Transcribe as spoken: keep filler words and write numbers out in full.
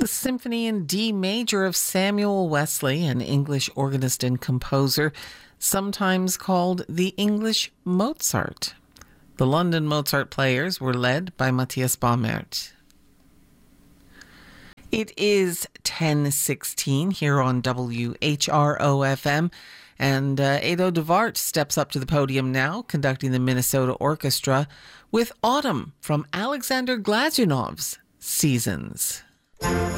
The Symphony in D Major of Samuel Wesley, an English organist and composer, sometimes called the English Mozart. The London Mozart Players were led by Matthias Baumert. It is ten sixteen here on W H R O F M, and uh, Edo DeVart steps up to the podium now, conducting the Minnesota Orchestra with Autumn from Alexander Glazunov's Seasons.